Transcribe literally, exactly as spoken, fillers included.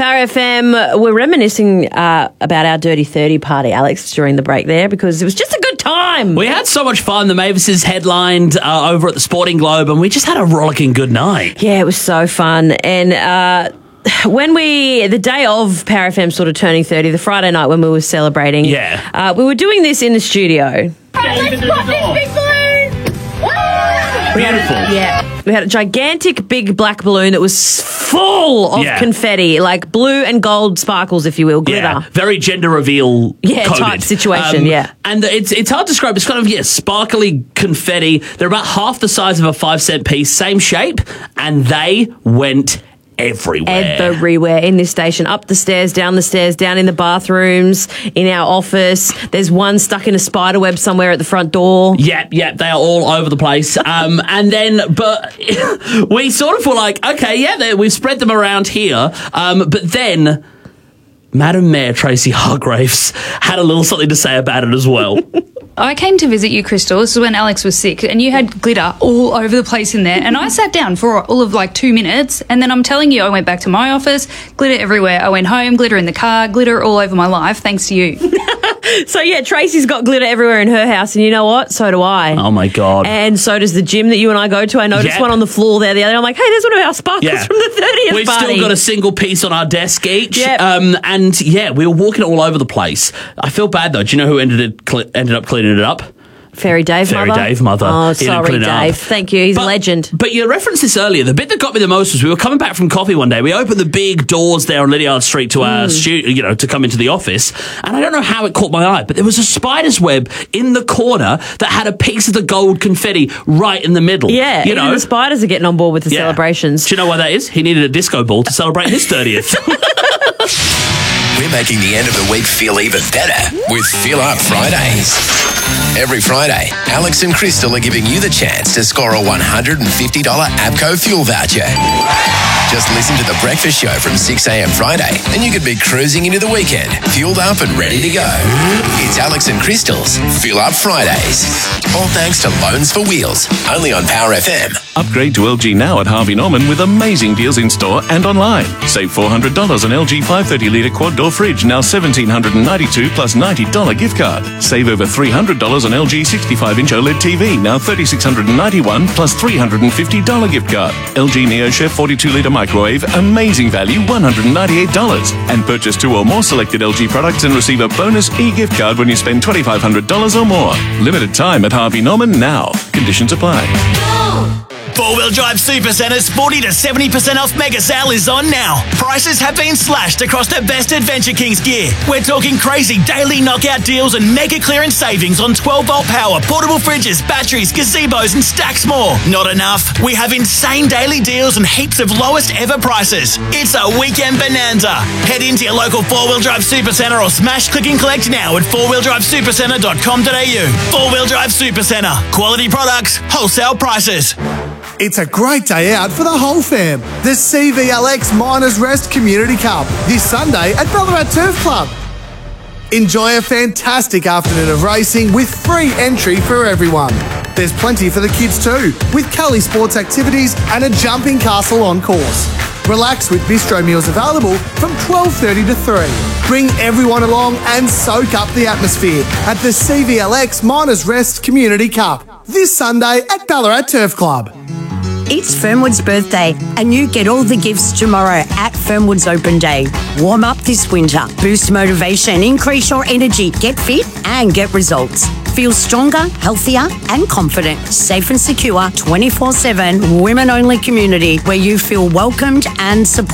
Power F M, we're reminiscing uh, about our Dirty thirty party, Alex, during the break there, because it was just a good time. We had so much fun. The Mavises headlined uh, over at the Sporting Globe, and we just had a rollicking good night. Yeah, it was so fun. And uh, when we, the day of Power F M sort of turning thirty, the Friday night when we were celebrating, yeah, uh, we were doing this in the studio. Let's pop this big balloon! Beautiful. Yeah. We had a gigantic big black balloon that was full of yeah. confetti, like blue and gold sparkles, if you will, glitter. Yeah, very gender reveal yeah, coded. type situation, um, yeah. And it's it's hard to describe. It's kind of, yeah, sparkly confetti. They're about half the size of a five cent piece, same shape, and they went everywhere. Everywhere in this station, up the stairs, down the stairs, down in the bathrooms, in our office. There's one stuck in a spider web somewhere at the front door. Yep, yep, they are all over the place. Um, and then, but we sort of were like, okay, yeah, they, we've spread them around here. Um, but then Madam Mayor Tracy Hargraves had a little something to say about it as well. I came to visit you, Crystal. This is when Alex was sick, and you had glitter all over the place in there. And I sat down for all of like two minutes, and then I'm telling you, I went back to my office, glitter everywhere. I went home, glitter in the car, glitter all over my life, thanks to you. So, yeah, Tracy's got glitter everywhere in her house, and you know what? So do I. Oh, my God. And so does the gym that you and I go to. I noticed yep. one on the floor there the other day. I'm like, hey, there's one of our sparkles yeah. from the thirtieth We've party. still got a single piece on our desk each. Yep. Um, and, yeah, we were walking all over the place. I feel bad, though. Do you know who ended, it, cl- ended up cleaning it up? Fairy Dave Fairy mother. Dave mother. Oh, He didn't sorry, clean it up. Dave. Thank you. He's but, a legend. But you referenced this earlier. The bit that got me the most was we were coming back from coffee one day. We opened the big doors there on Lydiard Street to our Mm. studio, you know, to come into the office. And I don't know how it caught my eye, but there was a spider's web in the corner that had a piece of the gold confetti right in the middle. Yeah, you even know, the spiders are getting on board with the yeah. celebrations. Do you know why that is? He needed a disco ball to celebrate his thirtieth. We're making the end of the week feel even better with Feel Up Fridays. Every Friday, Alex and Crystal are giving you the chance to score a one hundred fifty dollars APCO fuel voucher. Just listen to The Breakfast Show from six a.m. Friday and you could be cruising into the weekend, fueled up and ready to go. It's Alex and Crystal's Feel Up Fridays. All thanks to Loans for Wheels, only on Power F M. Upgrade to L G now at Harvey Norman with amazing deals in store and online. Save four hundred dollars on L G five thirty litre quad door fridge, now one thousand seven hundred ninety-two dollars plus ninety dollars gift card. Save over three hundred dollars on L G sixty-five inch OLED T V, now three thousand six hundred ninety-one dollars plus three hundred fifty dollars gift card. L G NeoChef forty-two litre microwave, amazing value, one hundred ninety-eight dollars. And purchase two or more selected L G products and receive a bonus e-gift card when you spend twenty-five hundred dollars or more. Limited time at Harvey Norman now. Conditions apply. Four-wheel drive Super Centre's forty to seventy percent off mega sale is on now. Prices have been slashed across the best Adventure Kings gear. We're talking crazy daily knockout deals and mega clearance savings on twelve volt power, portable fridges, batteries, gazebos and stacks more. Not enough? We have insane daily deals and heaps of lowest ever prices. It's a weekend bonanza. Head into your local four-wheel drive Super Centre or smash click and collect now at four wheel drive super centre dot com dot a u. Four-wheel drive Super Centre. Quality products, wholesale prices. It's a great day out for the whole fam. The C V L X Miners Rest Community Cup this Sunday at Ballarat Turf Club. Enjoy a fantastic afternoon of racing with free entry for everyone. There's plenty for the kids too, with Cully sports activities and a jumping castle on course. Relax with bistro meals available from twelve thirty to three. Bring everyone along and soak up the atmosphere at the C V L X Miners Rest Community Cup this Sunday at Ballarat Turf Club. It's Fernwood's birthday and you get all the gifts tomorrow at Fernwood's Open Day. Warm up this winter, boost motivation, increase your energy, get fit and get results. Feel stronger, healthier and confident. Safe and secure, twenty-four seven, women-only community where you feel welcomed and supported.